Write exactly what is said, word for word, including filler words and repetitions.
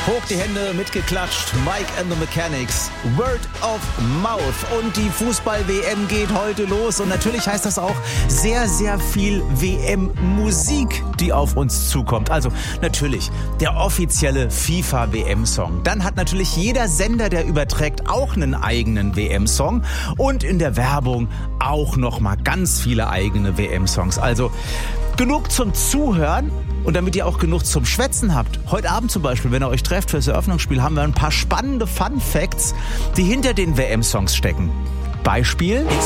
Hoch die Hände, mitgeklatscht. Mike and the Mechanics. Word of Mouth. Und die Fußball-W M geht heute los. Und natürlich heißt das auch sehr, sehr viel W M-Musik, die auf uns zukommt. Also natürlich der offizielle FIFA-W M-Song. Dann hat natürlich jeder Sender, der überträgt, auch einen eigenen W M-Song. Und in der Werbung auch nochmal ganz viele eigene W M-Songs. Also genug zum Zuhören. Und damit ihr auch genug zum Schwätzen habt, heute Abend zum Beispiel, wenn ihr euch trefft fürs Eröffnungsspiel, haben wir ein paar spannende Fun Facts, die hinter den W M-Songs stecken. Beispiel: